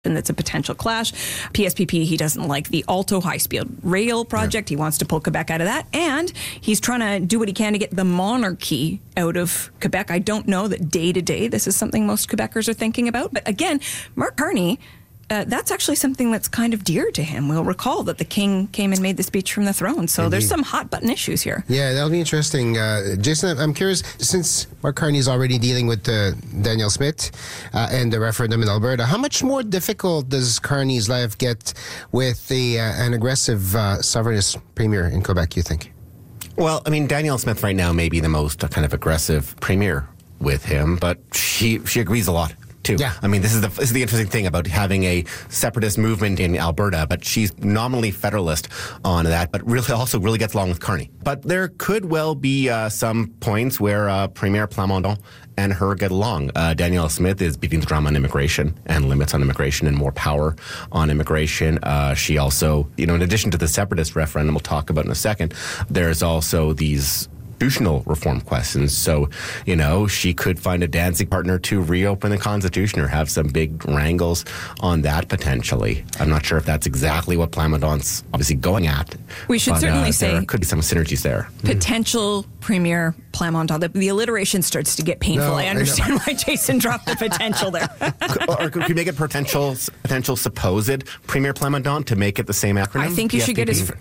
and that's a potential clash. PSPP, he doesn't like the Alto high-speed rail project. He wants to pull Quebec out of that. And he's trying to do what he can to get the monarchy out of Quebec. I don't know that day to day this is something most Quebecers are thinking about. But again, Mark Carney, that's actually something that's kind of dear to him. We'll recall that the king came and made the speech from the throne. So There's some hot button issues here. Yeah, that'll be interesting. Jason, I'm curious, since Mark Carney is already dealing with Danielle Smith and the referendum in Alberta, how much more difficult does Carney's life get with an aggressive sovereignist premier in Quebec, you think? Well, I mean, Danielle Smith right now may be the most kind of aggressive premier with him, but she agrees a lot too. Yeah. I mean, this is the interesting thing about having a separatist movement in Alberta, but she's nominally federalist on that, but really gets along with Carney. But there could well be some points where Premier Plamondon and her get along. Danielle Smith is beating the drum on immigration and limits on immigration and more power on immigration. She also, in addition to the separatist referendum we'll talk about in a second, there's also these constitutional reform questions. So, she could find a dancing partner to reopen the Constitution or have some big wrangles on that potentially. I'm not sure if that's exactly what Plamondon's obviously going at. We should certainly say there could be some synergies there. Potential Premier Plamondon. The alliteration starts to get painful. No, I understand why Jason dropped the potential there. Or could we make it potential supposed Premier Plamondon to make it the same acronym? I think you should get his...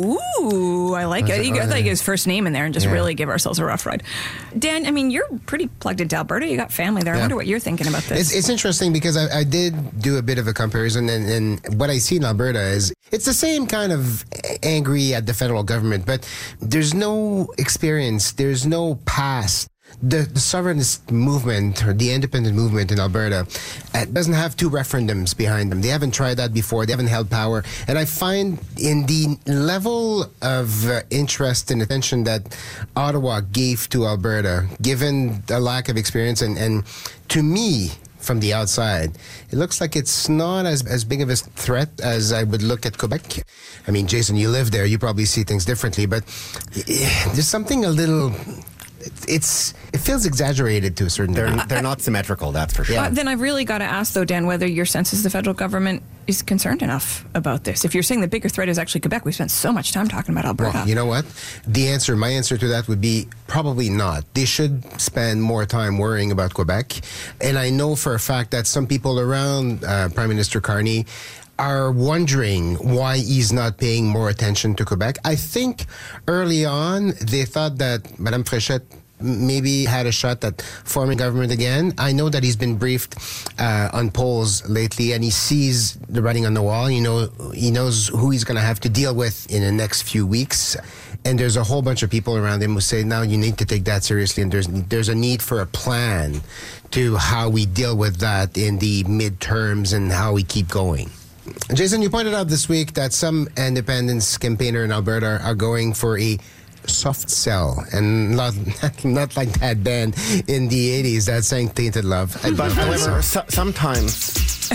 I like it. You got to get his first name in there and just really give ourselves a rough ride. Dan, I mean, you're pretty plugged into Alberta. You got family there. I wonder what you're thinking about this. It's interesting because I did do a bit of a comparison, and what I see in Alberta is it's the same kind of angry at the federal government, but there's no experience, there's no past. The sovereignist movement or the independent movement in Alberta doesn't have two referendums behind them. They haven't tried that before. They haven't held power. And I find in the level of interest and attention that Ottawa gave to Alberta, given the lack of experience, and to me, from the outside, it looks like it's not as big of a threat as I would look at Quebec. I mean, Jason, you live there. You probably see things differently, but there's something a little... It feels exaggerated to a certain degree. They're not symmetrical, that's for sure. Then I've really got to ask, though, Dan, whether your sense is the federal government is concerned enough about this. If you're saying the bigger threat is actually Quebec, we spent so much time talking about Alberta. Well, you know what? My answer to that would be probably not. They should spend more time worrying about Quebec. And I know for a fact that some people around Prime Minister Carney are wondering why he's not paying more attention to Quebec. I think early on, they thought that Mme. Fréchette maybe had a shot at forming government again. I know that he's been briefed on polls lately, and he sees the writing on the wall. He knows who he's going to have to deal with in the next few weeks. And there's a whole bunch of people around him who say, now you need to take that seriously, and there's a need for a plan to how we deal with that in the midterms and how we keep going. Jason, you pointed out this week that some independence campaigners in Alberta are going for a soft sell, and not like that band in the 80s that sang Tainted Love. But however, sometimes...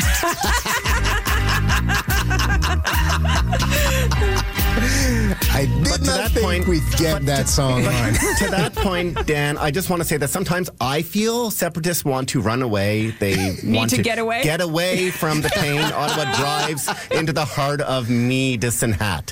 I did not think we'd get that song on. To that point, Dan, I just want to say that sometimes I feel separatists want to run away. They want to get away? Get away from the pain. Ottawa drives into the heart of Medicine Hat.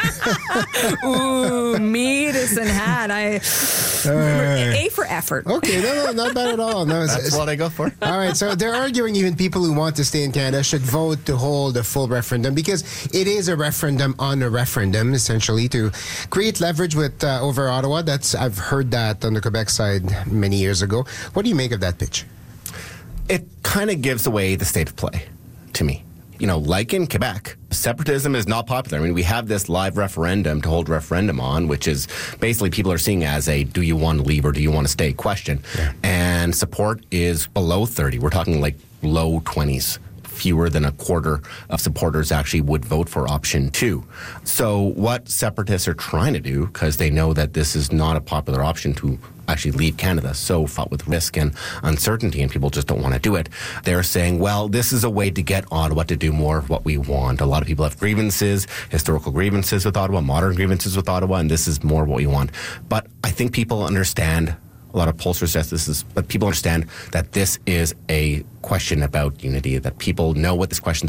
Ooh, Medicine Hat. A for effort. Okay, no, not bad at all. No, that's what I go for. All right, so they're arguing even people who want to stay in Canada should vote to hold a full referendum, because it is a referendum on a referendum, essentially, to create leverage with over Ottawa. I've heard that on the Quebec side many years ago. What do you make of that pitch? It kind of gives away the state of play to me. Like in Quebec, separatism is not popular. I mean, we have this live referendum to hold referendum on, which is basically people are seeing as a do you want to leave or do you want to stay question. Yeah. And support is below 30. We're talking like low 20s. Fewer than a quarter of supporters actually would vote for option 2. So what separatists are trying to do, because they know that this is not a popular option to actually leave Canada, so fraught with risk and uncertainty, and people just don't want to do it, they're saying, well, this is a way to get Ottawa to do more of what we want. A lot of people have grievances, historical grievances with Ottawa, modern grievances with Ottawa, and this is more what we want. But I think people understand A lot of pollsters suggest but people understand that this is a question about unity, that people know what this question's